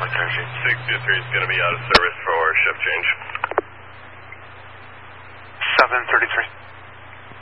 623 is going to be out of service for shift change. 733.